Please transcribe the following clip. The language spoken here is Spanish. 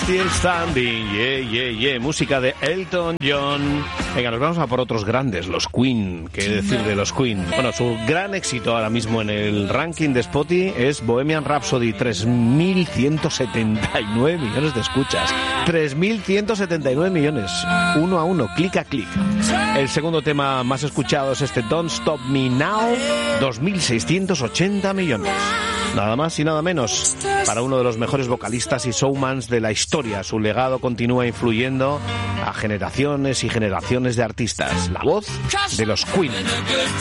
Still Standing. Yeah. Música de Elton John. Venga, nos vamos a por otros grandes, los Queen. ¿Qué decir de los Queen? Bueno, su gran éxito ahora mismo en el ranking de Spotify es Bohemian Rhapsody. 3.179 millones de escuchas. 3.179 millones. 1 a 1, clic a clic. El segundo tema más escuchado es este Don't Stop Me Now. 2.680 millones. Nada más y nada menos. Para uno de los mejores vocalistas y showmans de la historia, su legado continúa influyendo a generaciones y generaciones de artistas. La voz de los Queen.